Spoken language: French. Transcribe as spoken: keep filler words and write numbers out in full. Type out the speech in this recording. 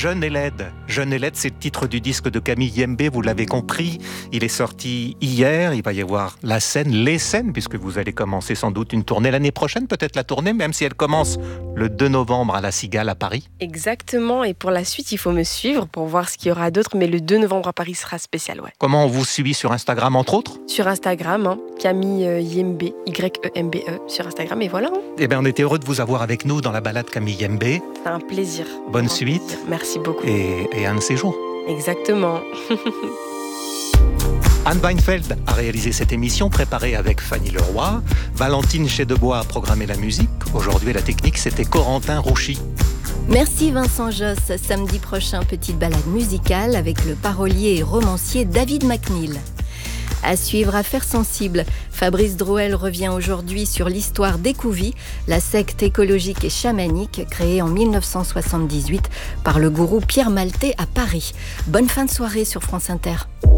Jeune et laide. Jeune et laide, c'est le titre du disque de Camille Yembe, vous l'avez compris. Il est sorti hier, il va y avoir la scène, les scènes, puisque vous allez commencer sans doute une tournée l'année prochaine, peut-être la tournée, même si elle commence le deux novembre à la Cigale à Paris. Exactement, et pour la suite, il faut me suivre pour voir ce qu'il y aura d'autre, mais le deux novembre à Paris sera spécial, ouais. Comment on vous suit sur Instagram, entre autres ? Sur Instagram, hein, Camille Yembe, Y E M B E, sur Instagram, et voilà. Hein. Eh bien, on était heureux de vous avoir avec nous dans la balade Camille Yembe. C'est un plaisir. Bonne un suite. Plaisir. Merci beaucoup. Et, et un de ces jours. Exactement. Anne Weinfeld a réalisé cette émission préparée avec Fanny Leroy. Valentine Chedebois a programmé la musique. Aujourd'hui, la technique, c'était Corentin Rouchy. Merci Vincent Josse. Samedi prochain, petite balade musicale avec le parolier et romancier David McNeil. À suivre Affaires sensibles, Fabrice Drouel revient aujourd'hui sur l'histoire d'Écouvy, la secte écologique et chamanique créée en dix-neuf cent soixante-dix-huit par le gourou Pierre Maltais à Paris. Bonne fin de soirée sur France Inter.